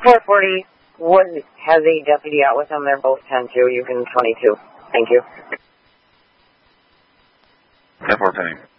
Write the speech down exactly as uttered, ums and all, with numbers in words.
four forty would have a deputy out with them. They're both ten two. You can twenty-two. Thank you. ten four pending.